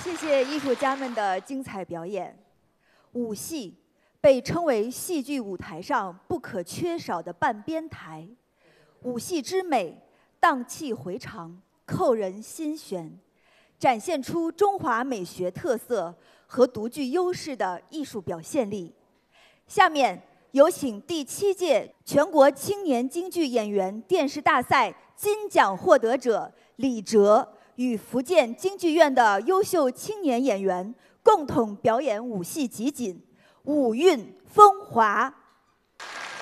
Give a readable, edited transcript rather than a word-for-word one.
谢谢艺术家们的精彩表演。舞戏被称为戏剧舞台上不可缺少的半边台，舞戏之美，荡气回肠，扣人心弦，展现出中华美学特色和独具优势的艺术表现力。下面有请第7届全国青年京剧演员电视大赛金奖获得者李哲与福建京剧院的优秀青年演员共同表演舞戏集锦《舞韵风华》。